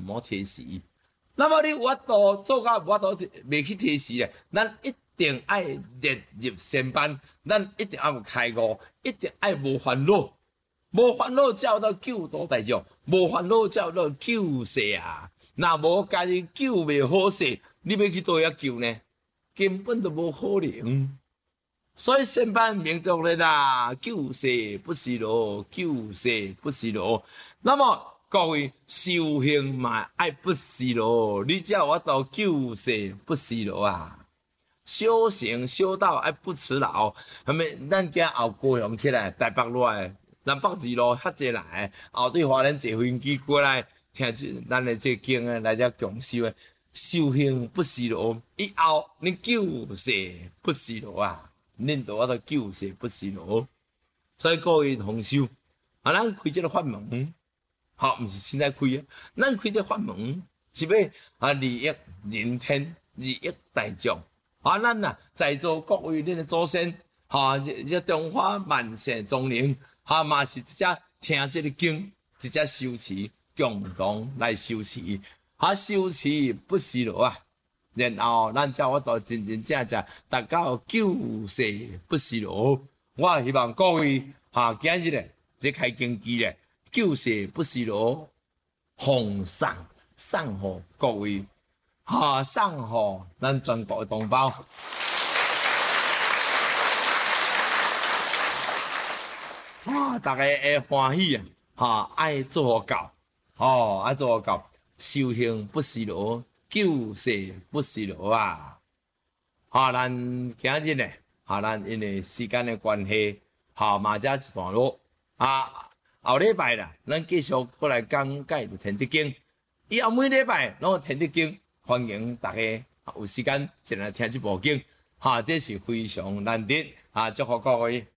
好提示。那么你有法度做到无法度袂去提示咧，咱一定爱列入先班，咱一定要开悟，一定爱无烦恼，无烦恼才有到救度大众，无烦恼才有到救世啊！若无家己救袂好势，你要去倒遐救呢？根本都无可能。所以先班明中咧啦，救世不是路，救世不是路。那么各位修行嘛，爱不是路，你才有法度救世不是路啊！修行修道爱不辞劳，后面咱今后高雄起来，台北落来，南北二路较济来，后对华人坐飞机过来，听咱的这经啊，来遮共修的，修行不是路，以后你救世不是路啊！恁都法度救世不是路，所以各位同修，啊，咱开这个法门。好，毋是现在开啊！咱开这法门是要利益人天，利益大众。啊，咱呐在座各位恁的祖先，这中华万世宗灵，嘛是一只听这个经，一只修持，共同来修持。修持不是路啊！然后咱才有法度真真正正达到救世不是路。我希望各位今日咧，这开经期咧。救世不是路，奉送互各位，送互咱全国同胞。大家会欢喜啊！爱做教，爱做教，修行不是路，救世不是路啊！咱今日呢，咱因为时间的关系，嘛遮一段落后礼拜啦，咱继续过来讲解《天地经》。以后每礼拜拢有《天地经》，欢迎大家有时间进来听这部经。这是非常难得祝福各位。